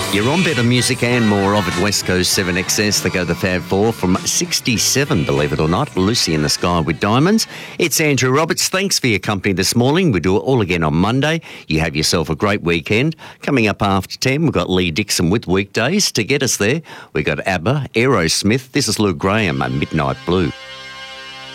You're on Better Music and more of it. West Coast 7XS. They go the Fab Four from 67, believe it or not. Lucy in the Sky with Diamonds. It's Andrew Roberts. Thanks for your company this morning. We do it all again on Monday. You have yourself a great weekend. Coming up after 10, we've got Lee Dixon with Weekdays. To get us there, we've got ABBA, Aerosmith. This is Lou Graham, a Midnight Blue.